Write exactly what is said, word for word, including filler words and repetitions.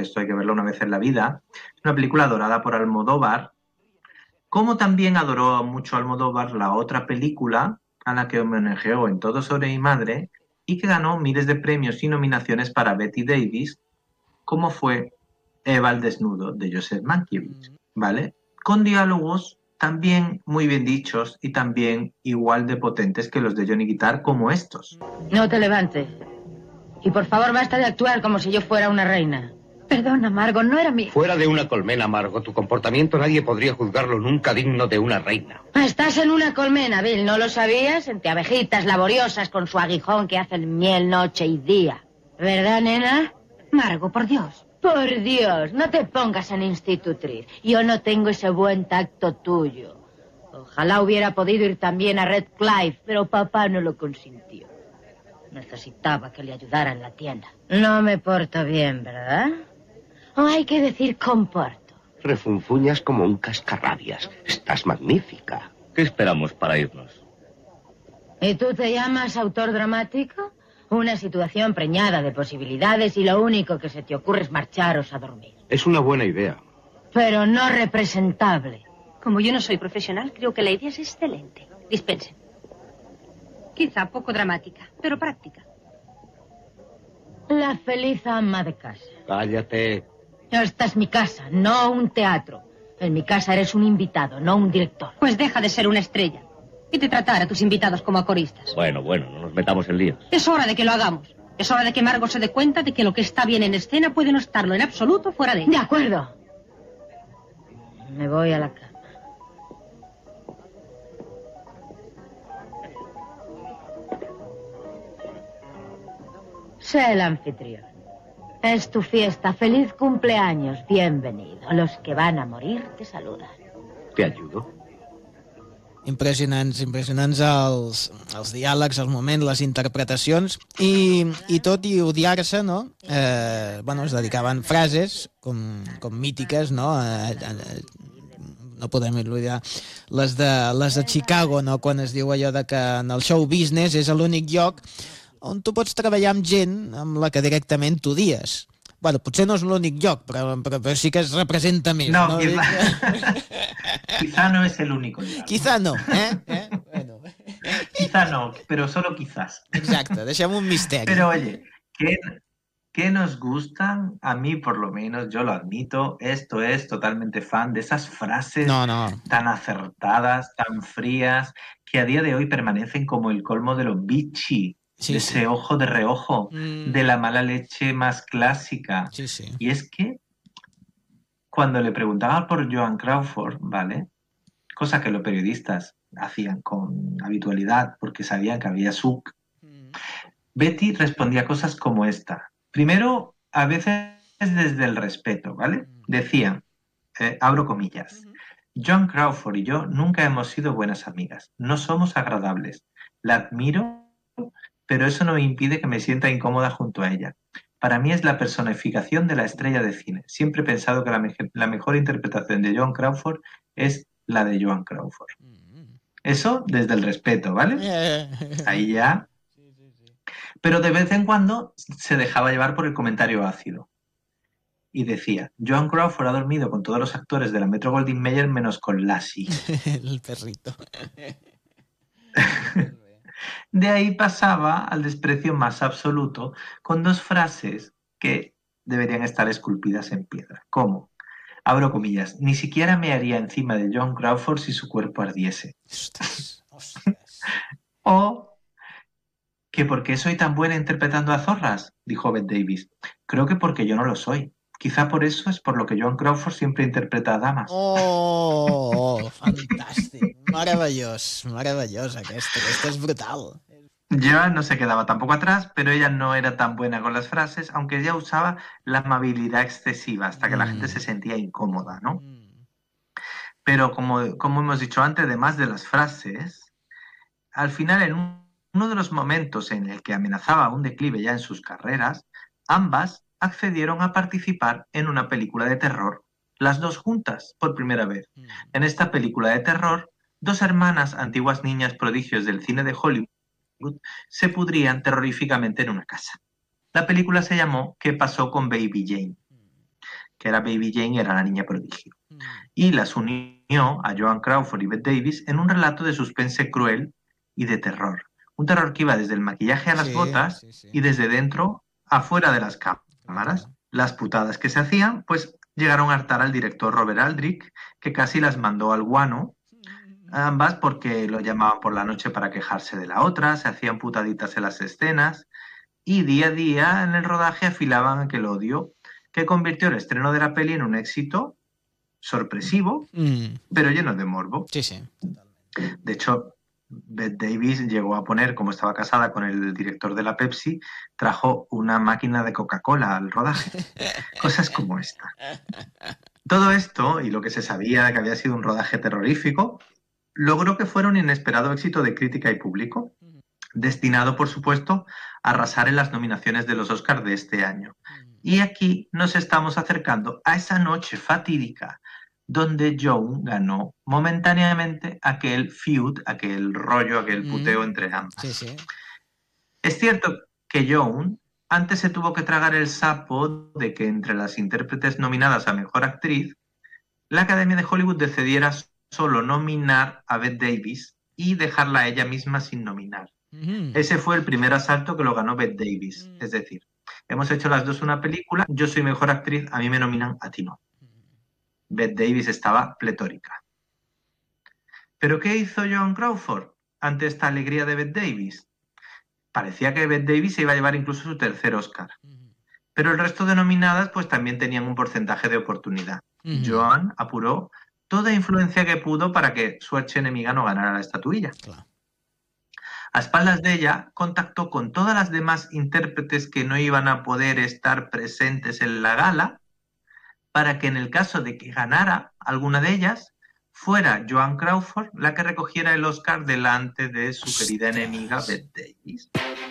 esto hay que verlo una vez en la vida. Es una película adorada por Almodóvar, como también adoró mucho Almodóvar la otra película a la que homenajeó en Todo sobre mi madre y que ganó miles de premios y nominaciones para Bette Davis, como fue Eva al desnudo, de Joseph Mankiewicz, ¿vale? Con diálogos también muy bien dichos y también igual de potentes que los de Johnny Guitar, como estos. No te levantes. Y por favor, basta de actuar como si yo fuera una reina. Perdona, Margot, no era mi... Fuera de una colmena, Margot, tu comportamiento nadie podría juzgarlo nunca digno de una reina. Estás en una colmena, Bill, ¿no lo sabías? Entre abejitas laboriosas con su aguijón que hacen miel noche y día. ¿Verdad, nena? Margot, por Dios. Por Dios, no te pongas en institutriz. Yo no tengo ese buen tacto tuyo. Ojalá hubiera podido ir también a Red Clive, pero papá no lo consintió. Necesitaba que le ayudara en la tienda. No me porto bien, ¿verdad? O hay que decir comporto. Refunfuñas como un cascarrabias. Estás magnífica. ¿Qué esperamos para irnos? ¿Y tú te llamas autor dramático? Una situación preñada de posibilidades y lo único que se te ocurre es marcharos a dormir. Es una buena idea. Pero no representable. Como yo no soy profesional, creo que la idea es excelente. Dispensen. Quizá poco dramática, pero práctica. La feliz ama de casa. Cállate. Esta es mi casa, no un teatro. En mi casa eres un invitado, no un director. Pues deja de ser una estrella y de tratar a tus invitados como a coristas. Bueno, bueno, no nos metamos en líos. Es hora de que lo hagamos. Es hora de que Margot se dé cuenta de que lo que está bien en escena puede no estarlo en absoluto fuera de ella. De acuerdo. Me voy a la cama. Sé el anfitrión. Es tu fiesta. Feliz cumpleaños. Bienvenido. Los que van a morir te saludan. ¿Te ayudo? Impressionants, impressionants els, els diàlegs, els moments, les interpretacions, i, i tot i odiar-se, no? Eh, bueno, es dedicaven frases com, com mítiques, no? Eh, eh, no podem oblidar les de, les de Chicago, no? Quan es diu allò de que en el show business és l'únic lloc on tu pots treballar amb gent amb la que directament t'odies. Bueno, potser no és l'únic lloc, però, però, però sí que es representa més. No, no? Quizá, quizá no es el único lloc. Quizá no, eh? eh? Bueno. Quizá no, pero solo quizás. Exacte, deixem un misteri. Pero oye, ¿qué, qué nos gustan? A mí, por lo menos, yo lo admito, esto es totalmente fan de esas frases no, no. tan acertadas, tan frías, que a día de hoy permanecen como el colmo de lo bitchy. Sí, de ese sí. Ojo de reojo, mm. de la mala leche más clásica. Sí, sí. Y es que cuando le preguntaban por Joan Crawford, ¿vale? Cosa que los periodistas hacían con habitualidad porque sabían que había suc, mm. Betty respondía cosas como esta. Primero, a veces desde el respeto, ¿vale? Mm. Decía, eh, abro comillas, mm. Joan Crawford y yo nunca hemos sido buenas amigas, no somos agradables, la admiro, pero eso no me impide que me sienta incómoda junto a ella. Para mí es la personificación de la estrella de cine. Siempre he pensado que la, me la mejor interpretación de Joan Crawford es la de Joan Crawford. Eso desde el respeto, ¿vale? Ahí ya. Pero de vez en cuando se dejaba llevar por el comentario ácido. Y decía, Joan Crawford ha dormido con todos los actores de la Metro Goldwyn Mayer menos con Lassie. El perrito. De ahí pasaba al desprecio más absoluto con dos frases que deberían estar esculpidas en piedra. ¿Cómo? Abro comillas. Ni siquiera me haría encima de Joan Crawford si su cuerpo ardiese. Ostras, ostras. O que ¿por qué soy tan buena interpretando a zorras? Dijo Bette Davis. Creo que porque yo no lo soy. Quizá por eso es por lo que Joan Crawford siempre interpreta a damas. Oh, oh fantàstic. Meravellós, meravellós aquest, aquest és brutal. Joan no se quedaba tampoco atrás, pero ella no era tan buena con las frases, aunque ella usaba la amabilidad excesiva hasta que mm. la gente se sentía incómoda, ¿no? Mm. Pero como, como hemos dicho antes, además de las frases, al final en un, uno de los momentos en el que amenazaba un declive ya en sus carreras, ambas accedieron a participar en una película de terror, las dos juntas, por primera vez. Mm. En esta película de terror, dos hermanas, antiguas niñas prodigios del cine de Hollywood, se pudrían terroríficamente en una casa. La película se llamó ¿Qué pasó con Baby Jane? que era Baby Jane, era la niña prodigio. Y las unió a Joan Crawford y Bette Davis en un relato de suspense cruel y de terror. Un terror que iba desde el maquillaje a las Sí, botas sí, sí. y desde dentro afuera de las cámaras. Las putadas que se hacían, pues llegaron a hartar al director Robert Aldrich, que casi las mandó al guano, ambas porque lo llamaban por la noche para quejarse de la otra, se hacían putaditas en las escenas y día a día en el rodaje afilaban aquel odio que convirtió el estreno de la peli en un éxito sorpresivo, Mm, pero lleno de morbo. sí, sí. De hecho, Bette Davis llegó a poner, como estaba casada con el director de la Pepsi, trajo una máquina de Coca-Cola al rodaje. Cosas como esta. Todo esto, y lo que se sabía de que había sido un rodaje terrorífico, logró que fuera un inesperado éxito de crítica y público, destinado, por supuesto, a arrasar en las nominaciones de los Oscars de este año. Y aquí nos estamos acercando a esa noche fatídica donde Joan ganó momentáneamente aquel feud, aquel rollo, aquel puteo entre ambas. Sí, sí. Es cierto que Joan antes se tuvo que tragar el sapo de que entre las intérpretes nominadas a Mejor Actriz, la Academia de Hollywood decidiera solo nominar a Bette Davis y dejarla a ella misma sin nominar. Mm. Ese fue el primer asalto que lo ganó Bette Davis. Es decir, hemos hecho las dos una película, yo soy Mejor Actriz, a mí me nominan, a ti no. Bette Davis estaba pletórica. ¿Pero qué hizo Joan Crawford ante esta alegría de Bette Davis? Parecía que Bette Davis se iba a llevar incluso su tercer Oscar. Pero el resto de nominadas pues también tenían un porcentaje de oportunidad. Mm. Joan apuró toda influencia que pudo para que su archienemiga no ganara la estatuilla. Clar. A espaldas de ella, contactó con todas las demás intérpretes que no iban a poder estar presentes en la gala para que en el caso de que ganara alguna de ellas, fuera Joan Crawford la que recogiera el Oscar delante de su querida enemiga Bette Davis.